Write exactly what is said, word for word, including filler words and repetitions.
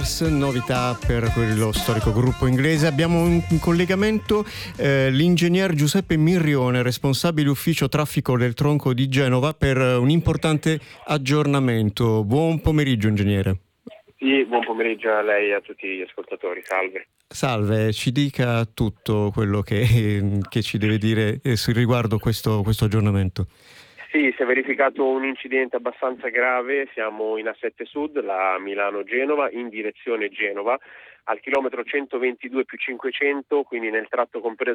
Novità per quello storico gruppo inglese. Abbiamo in collegamento eh, l'ingegner Giuseppe Mirrione, responsabile ufficio traffico del Tronco di Genova, per un importante aggiornamento. Buon pomeriggio, ingegnere. Sì, buon pomeriggio a lei e a tutti gli ascoltatori. Salve. Salve, ci dica tutto quello che, che ci deve dire eh, su riguardo questo, questo aggiornamento. Sì, si è verificato un incidente abbastanza grave, siamo in A sette Sud, la Milano-Genova, in direzione Genova, al chilometro centoventidue più cinquecento, quindi nel tratto compreso